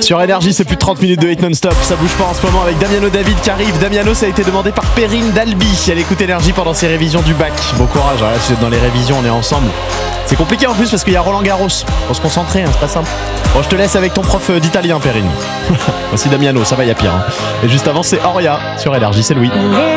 Sur Énergie, c'est plus de 30 minutes de hit non-stop. Ça bouge pas en ce moment avec Damiano David qui arrive. Damiano, ça a été demandé par Perrine d'Albi. Elle écoute Énergie pendant ses révisions du bac. Bon courage, là, si vous êtes dans les révisions, on est ensemble. C'est compliqué en plus parce qu'il y a Roland Garros. Faut se concentrer, hein, c'est pas simple. Bon, je te laisse avec ton prof d'italien, Perrine. Voici Damiano, ça va, y a pire. Hein. Et juste avant, c'est Oria sur Énergie, c'est Louis.